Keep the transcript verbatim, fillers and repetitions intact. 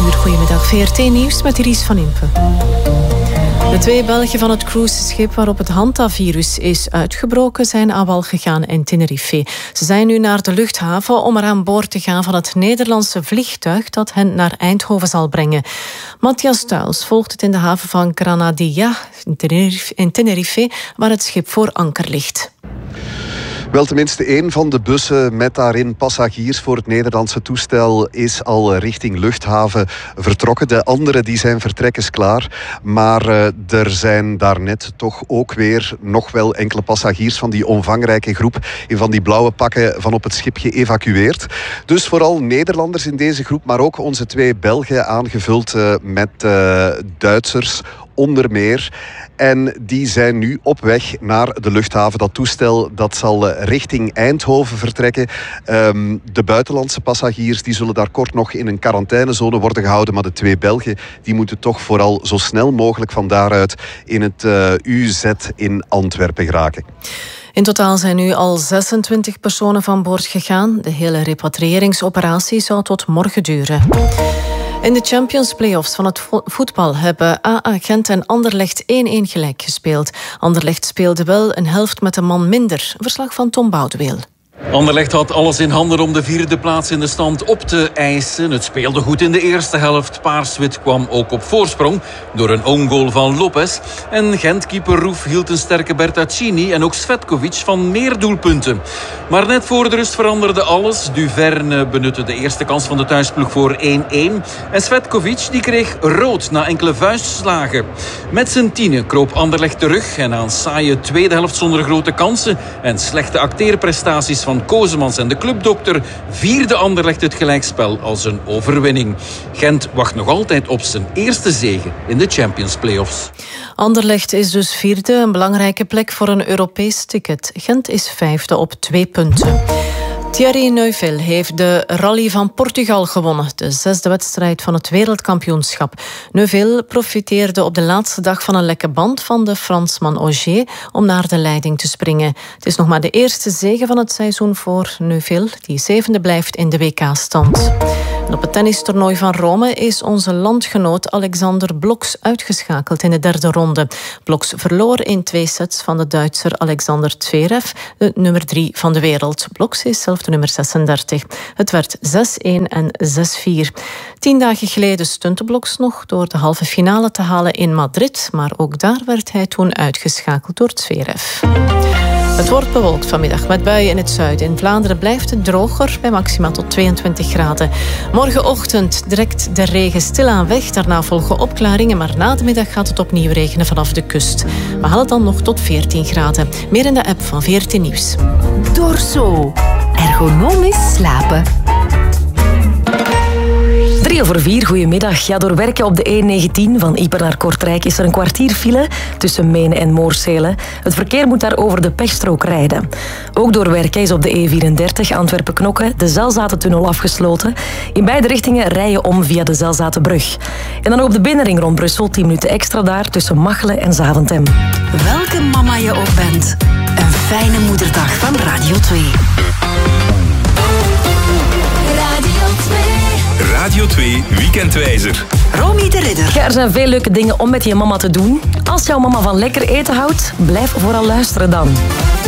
uur. Goedemiddag, V R T-nieuws met Iris van Impen. De twee Belgen van het cruiseschip waarop het hantavirus is uitgebroken zijn aan wal gegaan in Tenerife. Ze zijn nu naar de luchthaven om er aan boord te gaan van het Nederlandse vliegtuig dat hen naar Eindhoven zal brengen. Matthias Tuils volgt het in de haven van Granadilla in Tenerife, waar het schip voor anker ligt. Wel, tenminste één van de bussen met daarin passagiers voor het Nederlandse toestel is al richting luchthaven vertrokken. De andere die zijn vertrekkers klaar. Maar uh, er zijn daarnet toch ook weer nog wel enkele passagiers van die omvangrijke groep in van die blauwe pakken van op het schip geëvacueerd. Dus vooral Nederlanders in deze groep, maar ook onze twee Belgen aangevuld uh, met uh, Duitsers onder meer. En die zijn nu op weg naar de luchthaven. Dat toestel dat zal richting Eindhoven vertrekken. Um, de buitenlandse passagiers die zullen daar kort nog in een quarantainezone worden gehouden. Maar de twee Belgen die moeten toch vooral zo snel mogelijk van daaruit in het uh, U Z in Antwerpen geraken. In totaal zijn nu al zesentwintig personen van boord gegaan. De hele repatriëringsoperatie zou tot morgen duren. In de Champions Playoffs van het voetbal hebben A A Gent en Anderlecht één-één gelijk gespeeld. Anderlecht speelde wel een helft met een man minder. Verslag van Tom Boudeweel. Anderlecht had alles in handen om de vierde plaats in de stand op te eisen. Het speelde goed in de eerste helft. Paars-wit kwam ook op voorsprong door een own goal van Lopez. En Gent-keeper Roef hield een sterke Bertaccini en ook Svetkovic van meer doelpunten. Maar net voor de rust veranderde alles. Duverne benutte de eerste kans van de thuisploeg voor één-één. En Svetkovic die kreeg rood na enkele vuistslagen. Met zijn tienen kroop Anderlecht terug. En na een saaie tweede helft zonder grote kansen en slechte acteerprestaties van van Kozemans en de clubdokter vierde Anderlecht het gelijkspel als een overwinning. Gent wacht nog altijd op zijn eerste zege in de Champions Playoffs. Anderlecht is dus vierde, een belangrijke plek voor een Europees ticket. Gent is vijfde op twee punten. Thierry Neuville heeft de Rally van Portugal gewonnen, de zesde wedstrijd van het wereldkampioenschap. Neuville profiteerde op de laatste dag van een lekke band van de Fransman Ogier om naar de leiding te springen. Het is nog maar de eerste zege van het seizoen voor Neuville, die zevende blijft in de W K-stand. En op het tennistoernooi van Rome is onze landgenoot Alexander Bloks uitgeschakeld in de derde ronde. Bloks verloor in twee sets van de Duitser Alexander Zverev, de nummer drie van de wereld. Bloks is zelf de nummer zesendertig. Het werd zes-één en zes-vier. Tien dagen geleden stunte Bloks nog door de halve finale te halen in Madrid, maar ook daar werd hij toen uitgeschakeld door Zverev. Het wordt bewolkt vanmiddag met buien in het zuiden. In Vlaanderen blijft het droger bij maxima tot tweeëntwintig graden. Morgenochtend direct de regen stilaan weg. Daarna volgen opklaringen, maar na de middag gaat het opnieuw regenen vanaf de kust. We halen dan nog tot veertien graden. Meer in de app van V R T Nieuws. Dorso. Ergonomisch slapen. Drie over vier, goedemiddag. Ja, door werken op de E negentien van Ieper naar Kortrijk is er een kwartier file tussen Menen en Moorsele. Het verkeer moet daar over de pechstrook rijden. Ook door werken is op de E vierendertig Antwerpen-Knokke de Zelzatentunnel afgesloten. In beide richtingen rij je om via de Zelzatenbrug. En dan op de binnenring rond Brussel tien minuten extra daar tussen Machelen en Zaventem. Welke mama je ook bent, een fijne moederdag van Radio twee. Radio twee Weekendwijzer. Romy de Ridder. Ja, er zijn veel leuke dingen om met je mama te doen. Als jouw mama van lekker eten houdt, blijf vooral luisteren dan.